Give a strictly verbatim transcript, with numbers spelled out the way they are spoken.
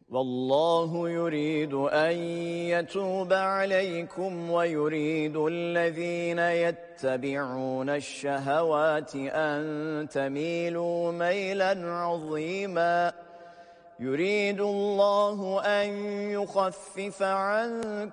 والله يريد أن يتوب عليكم ويريد الذين يتبعون الشهوات أن تميلوا ميلا عظيما يريد الله أن يخفف عنكم